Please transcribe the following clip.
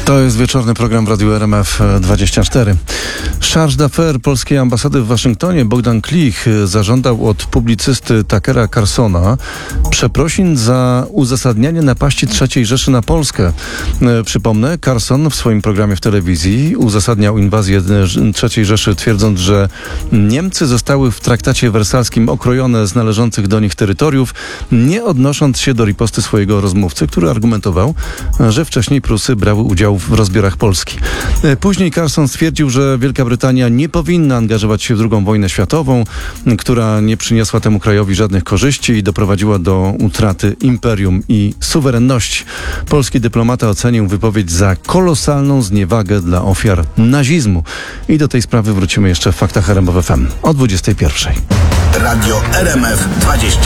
To jest wieczorny program w Radiu RMF24. Charge d'affaires polskiej ambasady w Waszyngtonie Bogdan Klich zażądał od publicysty Tuckera Carlsona przeprosin za uzasadnianie napaści III Rzeszy na Polskę. Przypomnę, Carlson w swoim programie w telewizji uzasadniał inwazję III Rzeszy, twierdząc, że Niemcy zostały w traktacie wersalskim okrojone z należących do nich terytoriów, nie odnosząc się do riposty swojego rozmówcy, który argumentował, że wcześniej Prusy brały udział w rozbiorach Polski. Później Carlson stwierdził, że Wielka Brytania nie powinna angażować się w II wojnę światową, która nie przyniosła temu krajowi żadnych korzyści i doprowadziła do utraty imperium i suwerenności. Polski dyplomata ocenił wypowiedź za kolosalną zniewagę dla ofiar nazizmu. I do tej sprawy wrócimy jeszcze w Faktach RMF FM o 21:00. Radio RMF 24.